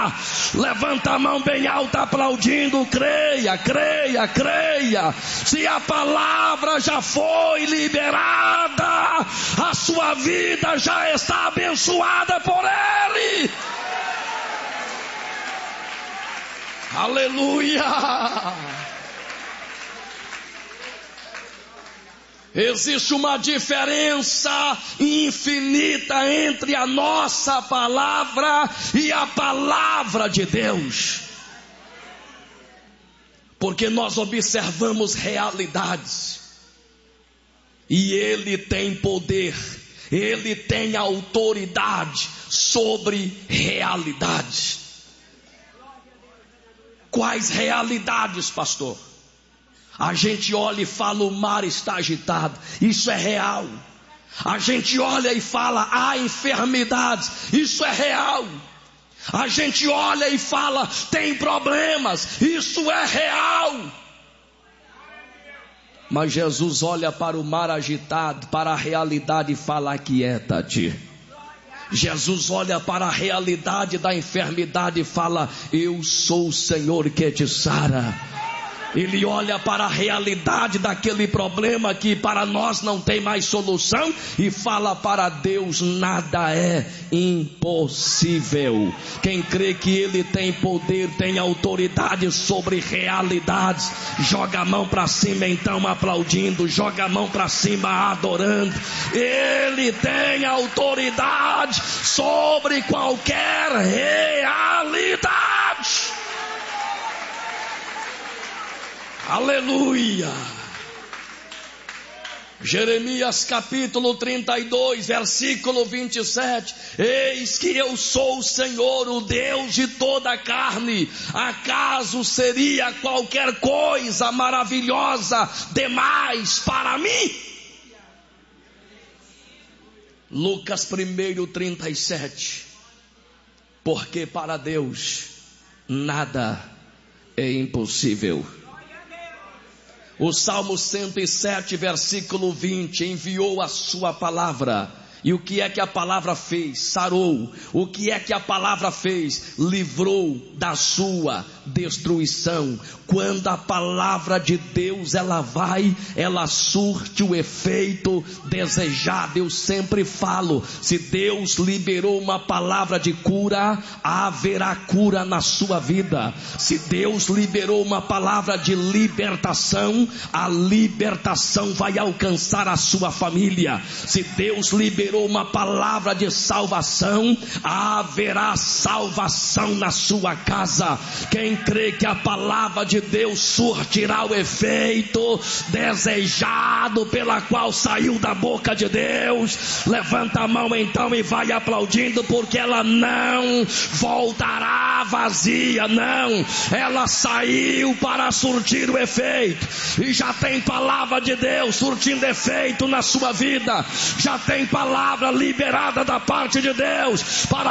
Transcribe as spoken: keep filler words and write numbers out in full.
Levanta a mão bem alta aplaudindo. Creia, creia, creia. Se a palavra já foi liberada, a sua vida já está abençoada por Ele. Aleluia. Existe uma diferença infinita entre a nossa palavra e a palavra de Deus. Porque nós observamos realidades. E Ele tem poder, Ele tem autoridade sobre realidades. Quais realidades, pastor? A gente olha e fala, o mar está agitado. Isso é real. A gente olha e fala, há enfermidades. Isso é real. A gente olha e fala, tem problemas. Isso é real. Mas Jesus olha para o mar agitado, para a realidade e fala, aquieta-te. Jesus olha para a realidade da enfermidade e fala, eu sou o Senhor que te sara. Ele olha para a realidade daquele problema que para nós não tem mais solução e fala, para Deus nada é impossível. Quem crê que Ele tem poder, tem autoridade sobre realidades, joga a mão para cima então aplaudindo, joga a mão para cima adorando. Ele tem autoridade sobre qualquer realidade. Aleluia. Jeremias capítulo trinta e dois, versículo vinte e sete. Eis que eu sou o Senhor, o Deus de toda a carne. Acaso seria qualquer coisa maravilhosa demais para mim? Lucas um, trinta e sete. Porque para Deus nada é impossível. O Salmo cento e sete, versículo vinte, enviou a sua palavra. E o que é que a palavra fez? Sarou. O que é que a palavra fez? Livrou da sua destruição. Quando a palavra de Deus ela vai, ela surte o efeito desejado. Eu sempre falo, se Deus liberou uma palavra de cura, haverá cura na sua vida. Se Deus liberou uma palavra de libertação, a libertação vai alcançar a sua família. Se Deus liberou uma palavra de salvação, haverá salvação na sua casa. Quem crê que a palavra de Deus surtirá o efeito desejado pela qual saiu da boca de Deus, levanta a mão então e vai aplaudindo, porque ela não voltará vazia, não, ela saiu para surtir o efeito, e já tem palavra de Deus surtindo efeito na sua vida, já tem palavra liberada da parte de Deus para